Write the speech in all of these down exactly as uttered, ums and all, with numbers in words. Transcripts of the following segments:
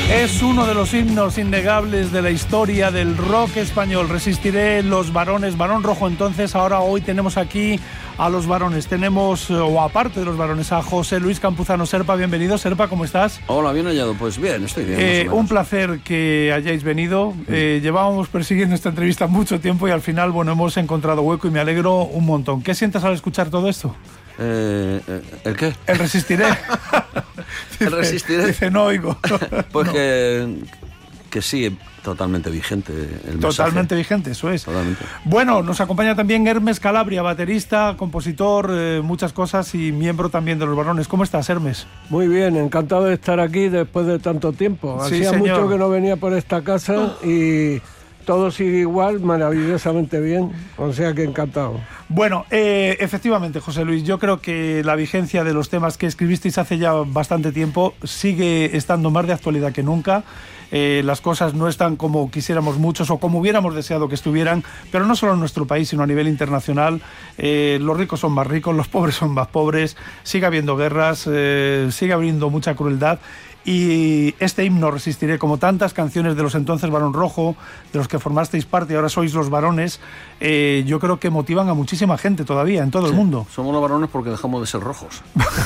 Es uno de los himnos innegables de la historia del rock español. Resistiré, Los Varones, Barón Rojo. Entonces, ahora hoy tenemos aquí a los varones. Tenemos, o aparte de los varones, a José Luis Campuzano. Serpa, bienvenido. Serpa, ¿cómo estás? Hola, bien hallado. Pues bien, estoy bien. Eh, un placer que hayáis venido. Eh, llevábamos persiguiendo esta entrevista mucho tiempo y al final, bueno, hemos encontrado hueco y me alegro un montón. ¿Qué sientes al escuchar todo esto? Eh, ¿El qué? El resistiré. dice, ¿El resistiré? Dice, no oigo. Pues no. que, que sí, totalmente vigente el Totalmente mensaje. vigente, eso es. Totalmente. Bueno, nos acompaña también Hermes Calabria, baterista, compositor, eh, muchas cosas y miembro también de Los Varones. ¿Cómo estás, Hermes? Muy bien, encantado de estar aquí después de tanto tiempo. Sí, Hacía señor. mucho que no venía por esta casa y todo sigue igual, maravillosamente bien, o sea que encantado. Bueno, eh, efectivamente, José Luis, yo creo que la vigencia de los temas que escribisteis hace ya bastante tiempo sigue estando más de actualidad que nunca. Eh, las cosas no están como quisiéramos muchos o como hubiéramos deseado que estuvieran, pero no solo en nuestro país, sino a nivel internacional. Eh, los ricos son más ricos, los pobres son más pobres, sigue habiendo guerras, eh, sigue habiendo mucha crueldad. Y este himno, Resistiré, como tantas canciones de los entonces Barón Rojo, de los que formasteis parte y ahora sois Los Varones, eh, yo creo que motivan a muchísima gente todavía, en todo Sí, el mundo. Somos los varones porque dejamos de ser rojos.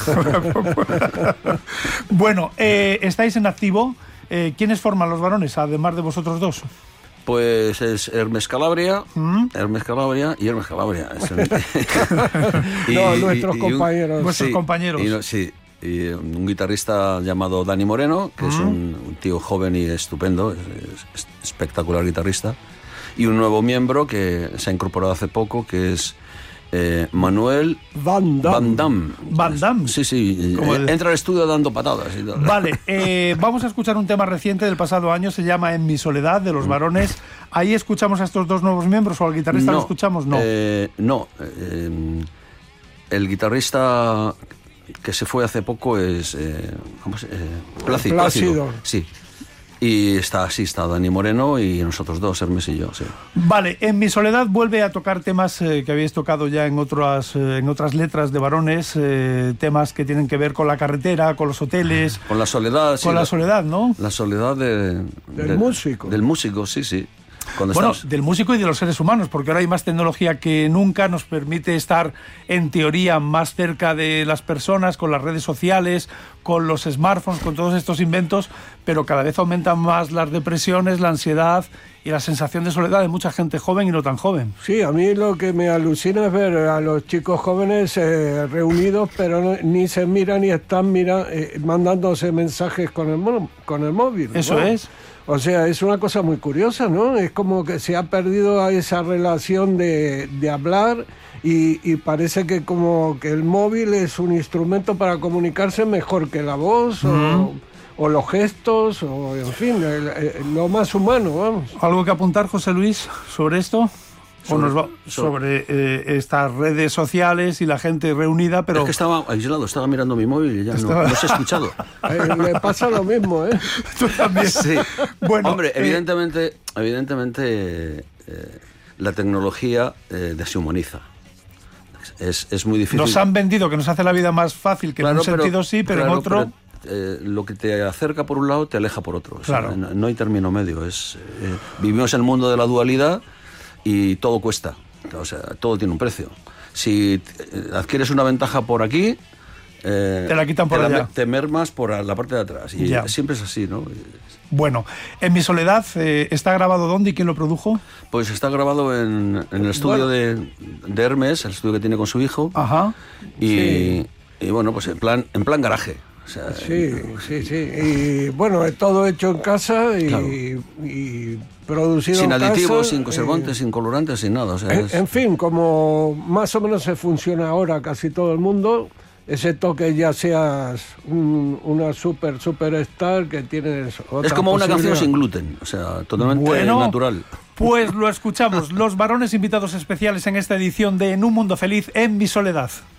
Bueno, eh, estáis en activo. Eh, ¿Quiénes forman Los Varones, además de vosotros dos? Pues es Hermes Calabria, ¿Mm? Hermes Calabria y Hermes Calabria. Es el... y, no, nuestros y, compañeros. Y un... Vuestros sí, compañeros. Y, sí. Y un guitarrista llamado Dani Moreno, que ¿Mm? es un, un tío joven y estupendo, es, es espectacular guitarrista, y un nuevo miembro que se ha incorporado hace poco, que es eh, Manuel Van Damme. Van Damme. Van Damme. Sí, sí, el... entra al estudio dando patadas. Y tal. Vale, eh, vamos a escuchar un tema reciente del pasado año, se llama En mi soledad, de Los Varones. ¿Ahí escuchamos a estos dos nuevos miembros o al guitarrista no, lo escuchamos? No, eh, no eh, el guitarrista que se fue hace poco es eh, ¿cómo se, eh, Plácido, Plácido. Sí. Y está así, está Dani Moreno y nosotros dos, Hermes y yo, sí. Vale, En mi soledad vuelve a tocar temas eh, que habéis tocado ya en otras, eh, en otras letras de Varones, eh, temas que tienen que ver con la carretera, con los hoteles. Con la soledad, Con sí. la, la soledad, ¿no? La soledad de, del de, músico. Del músico, sí, sí. Bueno, estás... del músico y de los seres humanos, porque ahora hay más tecnología que nunca, nos permite estar en teoría más cerca de las personas, con las redes sociales, con los smartphones, con todos estos inventos, pero cada vez aumentan más las depresiones, la ansiedad y la sensación de soledad de mucha gente joven y no tan joven. Sí, a mí lo que me alucina es ver a los chicos jóvenes eh, reunidos, pero no, ni se miran ni están mira, eh, mandándose mensajes con el, con el móvil. Eso, ¿no? Es. O sea, es una cosa muy curiosa, ¿no? Es como que se ha perdido esa relación de, de hablar y, y parece que como que el móvil es un instrumento para comunicarse mejor que la voz, mm. o, o los gestos, o en fin, el, el, lo más humano, vamos. ¿Algo que apuntar, José Luis, sobre esto? Sobre, o nos va, sobre eh, estas redes sociales y la gente reunida, pero... Es que estaba aislado, estaba mirando mi móvil y ya estaba... no, no se ha escuchado. Eh, me pasa lo mismo, ¿eh? Tú también. Sí. Bueno, hombre, eh... evidentemente, evidentemente eh, la tecnología eh, deshumaniza. Es, es muy difícil. Nos han vendido que nos hace la vida más fácil, que claro, en un sentido pero, sí, pero claro, en otro... Pero, eh, lo que te acerca por un lado te aleja por otro. O sea, claro. no, no hay término medio. Es, eh, vivimos en el mundo de la dualidad y todo cuesta. O sea, todo tiene un precio. Si adquieres una ventaja por aquí, eh, te la quitan por te allá. La, te mermas por la parte de atrás. Y ya. Siempre es así, ¿no? Bueno, En mi soledad, eh, ¿está grabado dónde y quién lo produjo? Pues está grabado en, en el estudio bueno. de, de Hermes, el estudio que tiene con su hijo. Ajá. Y, sí. y bueno, pues en plan, en plan garaje. O sea, sí, sí, sí. Y bueno, es todo hecho en casa y, claro. y producido sin en aditivos, casa, sin conservantes, eh, sin colorantes, sin nada. O sea, en, es... en fin, como más o menos se funciona ahora casi todo el mundo, excepto que ya seas un, una super, super star que tienes otra Es como una canción sin posibilidad. gluten, o sea, totalmente bueno, natural. Pues lo escuchamos. Los Varones invitados especiales en esta edición de En un mundo feliz, En mi soledad.